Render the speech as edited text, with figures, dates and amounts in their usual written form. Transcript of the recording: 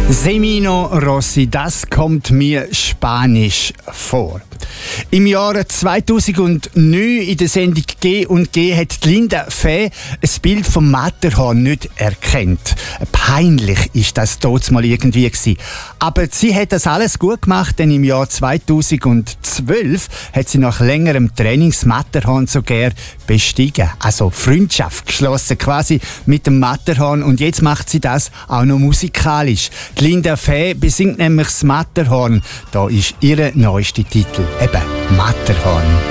Semino Rossi, das kommt mir spanisch vor. Im Jahr 2009 in der Sendung G&G hat Linda Fäh ein Bild vom Matterhorn nicht erkannt. Peinlich ist das damals mal irgendwie gewesen. Aber sie hat das alles gut gemacht, denn im Jahr 2012 hat sie nach längerem Training das Matterhorn sogar bestiegen. Also Freundschaft geschlossen quasi mit dem Matterhorn, und jetzt macht sie das auch noch musikalisch. Die Linda Fäh besingt nämlich das Matterhorn. Da ist ihr neuester Titel, eben Matterhorn.